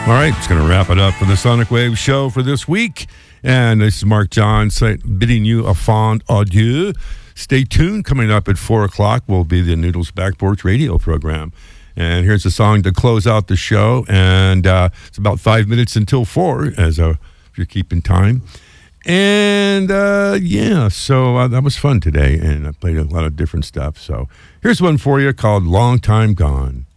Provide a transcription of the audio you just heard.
All right, it's going to wrap it up for the Sonic Wave show for this week. And this is Mark John bidding you a fond adieu. Stay tuned. Coming up at 4 o'clock will be the Noodles Back Porch radio program. And here's a song to close out the show. And it's about 5 minutes until 4, if you're keeping time. And, so that was fun today. And I played a lot of different stuff. So here's one for you called Long Time Gone.